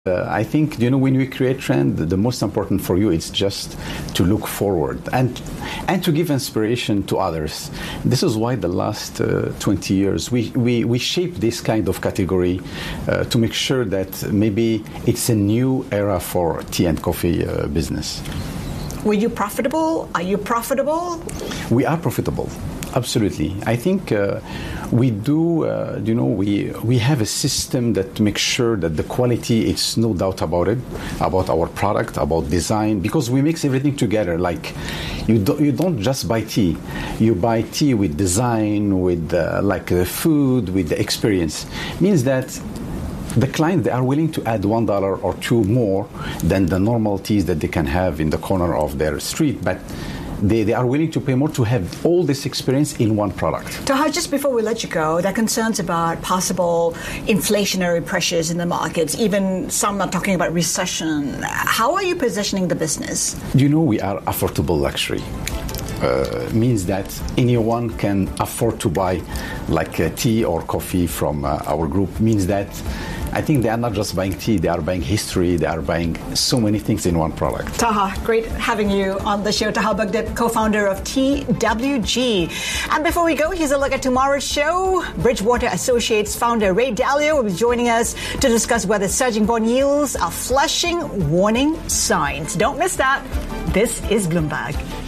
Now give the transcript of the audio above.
I think, when we create trend, the most important for you is just to look forward and to give inspiration to others. This is why the last 20 years we shape this kind of category to make sure that maybe it's a new era for tea and coffee business. Were you profitable? Are you profitable? We are profitable. Absolutely. I think we do, we have a system that makes sure that the quality, it's no doubt about it, about our product, about design, because we mix everything together. Like, you don't just buy tea. You buy tea with design, with the food, with the experience. Means that the client, they are willing to add $1 or $2 more than the normal teas that they can have in the corner of their street, but they are willing to pay more to have all this experience in one product. Taha, just before we let you go, there are concerns about possible inflationary pressures in the markets. Even some are talking about recession. How are you positioning the business? We are affordable luxury. Means that anyone can afford to buy tea or coffee from our group. Means that I think they are not just buying tea, they are buying history, they are buying so many things in one product. Taha, great having you on the show. Taha Baghdad, co-founder of TWG. And before we go, here's a look at tomorrow's show. Bridgewater Associates founder Ray Dalio will be joining us to discuss whether surging bond yields are flashing warning signs. Don't miss that. This is Bloomberg.